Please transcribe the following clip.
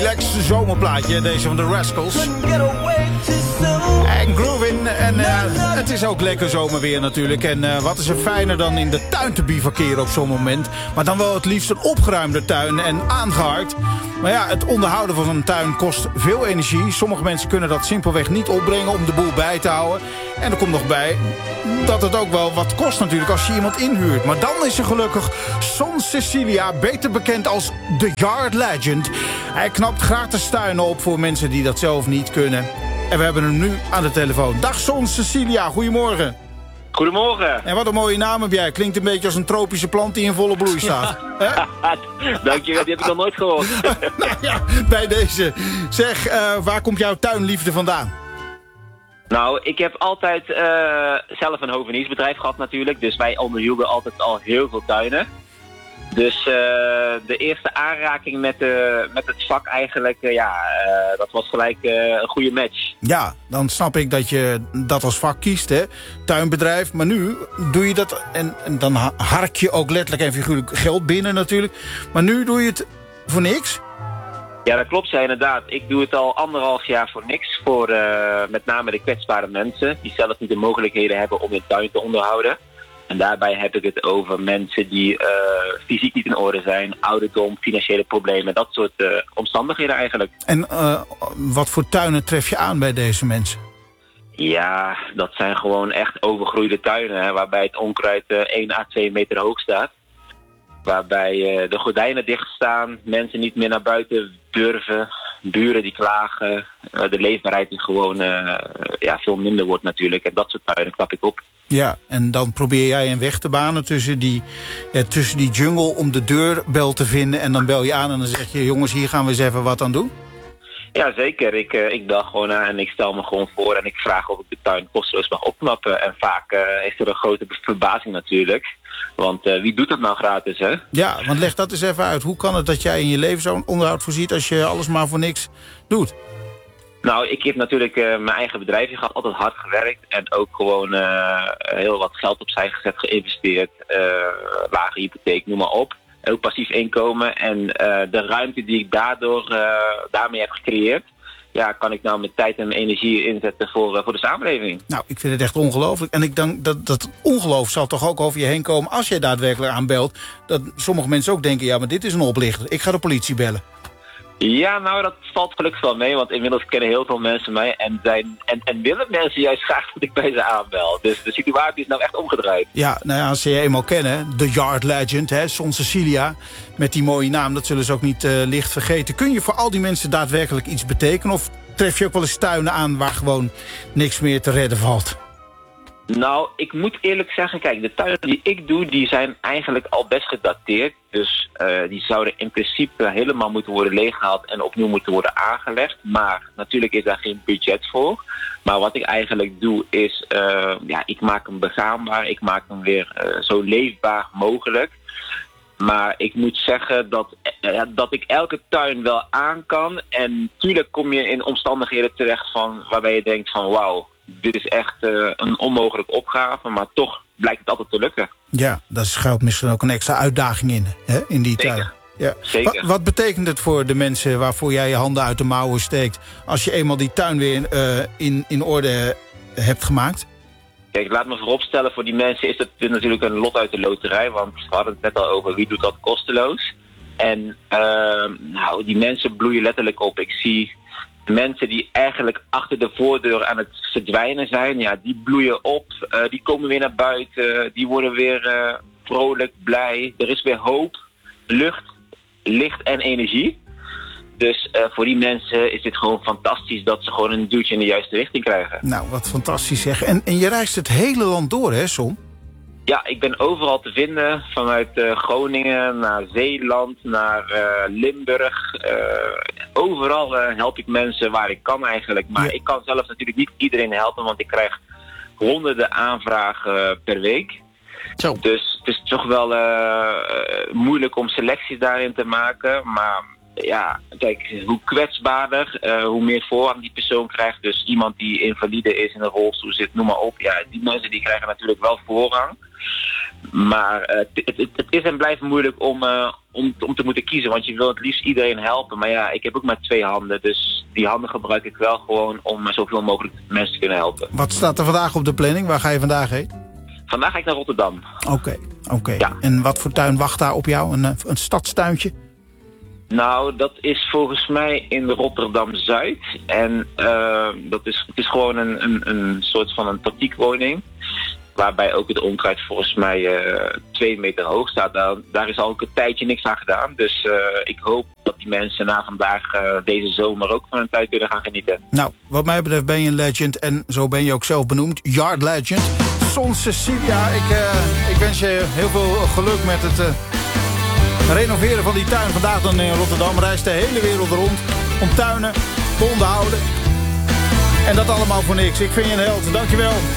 relaxed zomerplaatje, deze van de Rascals. En groovin. En het is ook lekker zomerweer natuurlijk. En wat is er fijner dan in de tuin te bivakeren op zo'n moment. Maar dan wel het liefst een opgeruimde tuin en aangeharkt. Maar ja, het onderhouden van een tuin kost veel energie. Sommige mensen kunnen dat simpelweg niet opbrengen om de boel bij te houden. En er komt nog bij dat het ook wel wat kost natuurlijk als je iemand inhuurt. Maar dan is er gelukkig Son Cecilia, beter bekend als The Yard Legend. Hij knapt gratis tuinen op voor mensen die dat zelf niet kunnen. En we hebben hem nu aan de telefoon. Dag Son Cecilia, goedemorgen. Goedemorgen. En wat een mooie naam heb jij. Klinkt een beetje als een tropische plant die in volle bloei staat. Dankjewel, die heb ik nog nooit gehoord. Nou ja, bij deze. Zeg, waar komt jouw tuinliefde vandaan? Nou, ik heb altijd zelf een hoveniersbedrijf gehad natuurlijk. Dus wij onderhielden altijd al heel veel tuinen. Dus de eerste aanraking met het vak eigenlijk, dat was gelijk een goede match. Ja, dan snap ik dat je dat als vak kiest, hè. Tuinbedrijf. Maar nu doe je dat en dan hark je ook letterlijk en figuurlijk geld binnen natuurlijk. Maar nu doe je het voor niks? Ja, dat klopt, ja, inderdaad. Ik doe het al 1,5 jaar voor niks. Voor met name de kwetsbare mensen die zelf niet de mogelijkheden hebben om hun tuin te onderhouden. En daarbij heb ik het over mensen die fysiek niet in orde zijn, ouderdom, financiële problemen, dat soort omstandigheden eigenlijk. En wat voor tuinen tref je aan bij deze mensen? Ja, dat zijn gewoon echt overgroeide tuinen, hè, waarbij het onkruid 1 à 2 meter hoog staat. Waarbij de gordijnen dicht staan, mensen niet meer naar buiten durven, buren die klagen, de leefbaarheid die gewoon veel minder wordt natuurlijk. En dat soort tuinen knap ik op. Ja, en dan probeer jij een weg te banen tussen die jungle om de deurbel te vinden. En dan bel je aan en dan zeg je, jongens, hier gaan we eens even wat aan doen. Ja, zeker. Ik bel gewoon aan en ik stel me gewoon voor en ik vraag of ik de tuin kosteloos mag opknappen. En vaak is er een grote verbazing natuurlijk. Want wie doet dat nou gratis, hè? Ja, want leg dat eens even uit. Hoe kan het dat jij in je leven zo'n onderhoud voorziet als je alles maar voor niks doet? Nou, ik heb natuurlijk mijn eigen bedrijfje gehad, altijd hard gewerkt en ook gewoon heel wat geld opzij gezet, geïnvesteerd, lage hypotheek, noem maar op. Ook passief inkomen en de ruimte die ik daarmee heb gecreëerd, ja, kan ik nou mijn tijd en mijn energie inzetten voor de samenleving. Nou, ik vind het echt ongelooflijk. En ik denk dat ongeloof zal toch ook over je heen komen als je daadwerkelijk aanbelt. Dat sommige mensen ook denken, ja, maar dit is een oplichter. Ik ga de politie bellen. Ja, nou, dat valt gelukkig wel mee, want inmiddels kennen heel veel mensen mij en willen mensen juist graag dat ik bij ze aanbel. Dus de situatie is nou echt omgedraaid. Ja, nou ja, als ze je eenmaal kennen, The Yard Legend, hè, Son Cecilia, met die mooie naam, dat zullen ze ook niet licht vergeten. Kun je voor al die mensen daadwerkelijk iets betekenen of tref je ook wel eens tuinen aan waar gewoon niks meer te redden valt? Nou, ik moet eerlijk zeggen, kijk, de tuinen die ik doe, die zijn eigenlijk al best gedateerd. Dus die zouden in principe helemaal moeten worden leeggehaald en opnieuw moeten worden aangelegd. Maar natuurlijk is daar geen budget voor. Maar wat ik eigenlijk doe is, ik maak hem begaanbaar. Ik maak hem weer zo leefbaar mogelijk. Maar ik moet zeggen dat ik elke tuin wel aan kan. En natuurlijk kom je in omstandigheden terecht waarbij je denkt van wauw, dit is echt een onmogelijke opgave, maar toch blijkt het altijd te lukken. Ja, daar schuilt misschien ook een extra uitdaging in, hè, in die tuin. Ja. Zeker. Wat betekent het voor de mensen waarvoor jij je handen uit de mouwen steekt als je eenmaal die tuin weer in orde hebt gemaakt? Kijk, laat me vooropstellen, voor die mensen is het natuurlijk een lot uit de loterij, want we hadden het net al over wie doet dat kosteloos. En die mensen bloeien letterlijk op. Ik zie mensen die eigenlijk achter de voordeur aan het verdwijnen zijn, ja, die bloeien op, die komen weer naar buiten, die worden weer vrolijk, blij. Er is weer hoop, lucht, licht en energie. Dus voor die mensen is dit gewoon fantastisch dat ze gewoon een duwtje in de juiste richting krijgen. Nou, wat fantastisch zeg. En je reist het hele land door, hè, Son? Ja, ik ben overal te vinden. Vanuit Groningen naar Zeeland, naar Limburg. Overal help ik mensen waar ik kan eigenlijk. Maar ik kan zelf natuurlijk niet iedereen helpen, want ik krijg honderden aanvragen per week. Zo. Dus het is toch wel moeilijk om selecties daarin te maken. Maar ja, kijk, hoe kwetsbaarder, hoe meer voorrang die persoon krijgt. Dus iemand die invalide is, in een rolstoel zit, noem maar op. Ja, die mensen die krijgen natuurlijk wel voorrang. Maar het is en blijft moeilijk om te moeten kiezen. Want je wil het liefst iedereen helpen. Maar ja, ik heb ook maar 2 handen. Dus die handen gebruik ik wel gewoon om zoveel mogelijk mensen te kunnen helpen. Wat staat er vandaag op de planning? Waar ga je vandaag heen? Vandaag ga ik naar Rotterdam. Oké. Ja. En wat voor tuin wacht daar op jou? Een stadstuintje? Nou, dat is volgens mij in Rotterdam-Zuid. En het is gewoon een soort van een tatiekwoning. Waarbij ook het onkruid volgens mij 2 meter hoog staat. Daar is al een tijdje niks aan gedaan. Dus ik hoop dat die mensen na vandaag deze zomer ook van hun tijd kunnen gaan genieten. Nou, wat mij betreft ben je een legend. En zo ben je ook zelf benoemd. Yard Legend. Son Cecilia, ik wens je heel veel geluk met het renoveren van die tuin. Vandaag dan in Rotterdam. Reist de hele wereld rond om tuinen te onderhouden. En dat allemaal voor niks. Ik vind je een held. Dankjewel.